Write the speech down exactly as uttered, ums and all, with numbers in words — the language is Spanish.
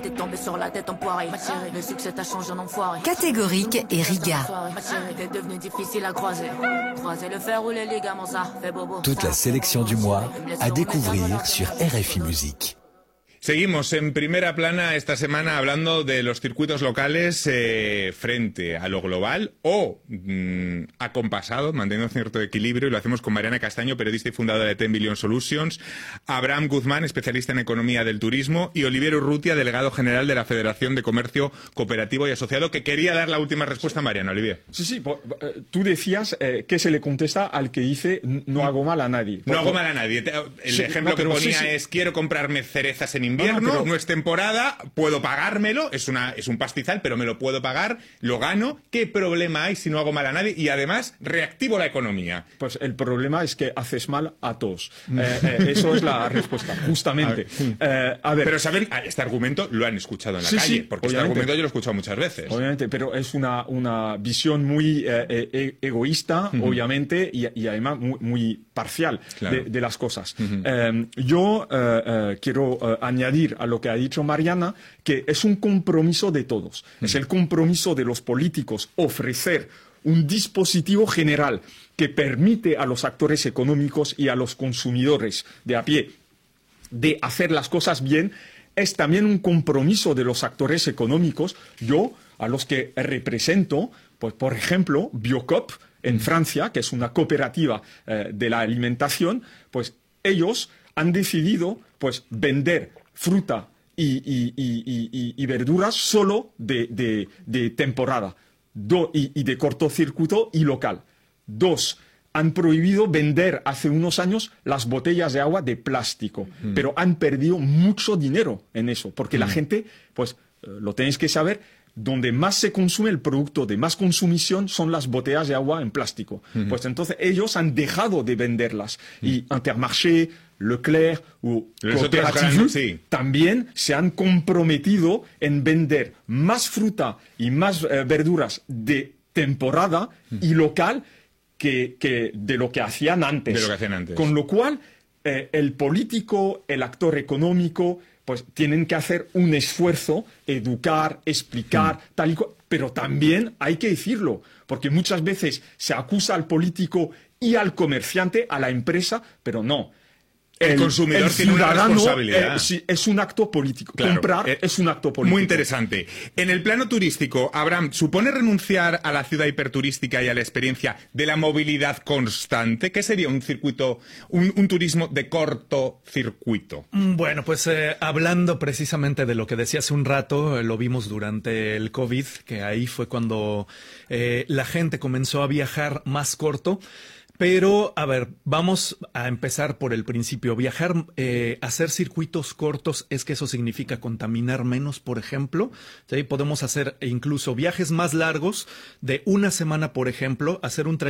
Catégorique et Riga. Toute la sélection du mois à découvrir sur R F I Musique. Seguimos en primera plana esta semana hablando de los circuitos locales eh, frente a lo global o mmm, acompasado, manteniendo cierto equilibrio, y lo hacemos con Mariana Castaño, periodista y fundadora de ten billion Solutions, Abraham Guzmán, especialista en economía del turismo, y Olivier Urrutia, delegado general de la Federación de Comercio Cooperativo y Asociado, que quería dar la última respuesta a Mariana. Olivier. Sí, sí, por, eh, tú decías eh, que se le contesta al que dice no hago mal a nadie. No por, hago mal a nadie. El sí, ejemplo no, que ponía sí, sí. es quiero comprarme cerezas en invierno, no, no, pero... no es temporada, puedo pagármelo, es una es un pastizal, pero me lo puedo pagar, lo gano. ¿Qué problema hay si no hago mal a nadie? Y además reactivo la economía. Pues el problema es que haces mal a todos. eh, eh, eso es la respuesta, justamente. A ver, eh, a ver. Pero saben, este argumento lo han escuchado en la sí, calle, sí, porque obviamente. Este argumento yo lo he escuchado muchas veces. Obviamente, pero es una, una visión muy eh, eh, egoísta, uh-huh. obviamente, y, y además muy, muy parcial claro. de, de las cosas. Uh-huh. eh, yo eh, eh, quiero eh, añadir a lo que ha dicho Mariana, que es un compromiso de todos. Uh-huh. Es el compromiso de los políticos ofrecer un dispositivo general que permite a los actores económicos y a los consumidores de a pie de hacer las cosas bien. Es también un compromiso de los actores económicos, yo, a los que represento, pues por ejemplo, Biocoop, en Francia, que es una cooperativa eh, de la alimentación, pues ellos han decidido pues vender fruta y, y, y, y, y verduras solo de, de, de temporada Do, y, y de cortocircuito y local. Dos, han prohibido vender hace unos años las botellas de agua de plástico, mm. pero han perdido mucho dinero en eso, porque mm. la gente, pues eh, lo tenéis que saber, donde más se consume el producto de más consumición son las botellas de agua en plástico. Mm. Pues entonces ellos han dejado de venderlas. Mm. Y Intermarché, Leclerc o Coopérative sí. también se han comprometido en vender más fruta y más eh, verduras de temporada mm. y local Que, que de lo que hacían antes. De lo que hacían antes. Con lo cual, eh, el político, el actor económico, pues tienen que hacer un esfuerzo, educar, explicar, mm. tal y cual. Pero también hay que decirlo, porque muchas veces se acusa al político y al comerciante, a la empresa, pero no. El, el consumidor el tiene una responsabilidad. Eh, sí, es un acto político. Claro, Comprar eh, es un acto político. Muy interesante. En el plano turístico, Abraham, ¿supone renunciar a la ciudad hiperturística y a la experiencia de la movilidad constante? ¿Qué sería un circuito, un, un turismo de corto circuito? Bueno, pues eh, hablando precisamente de lo que decía hace un rato, eh, lo vimos durante el COVID, que ahí fue cuando eh, la gente comenzó a viajar más corto. Pero, a ver, vamos a empezar por el principio. Viajar, eh, hacer circuitos cortos, ¿es que eso significa contaminar menos, por ejemplo? ¿Sí? Podemos hacer incluso viajes más largos, de una semana, por ejemplo, hacer un trayecto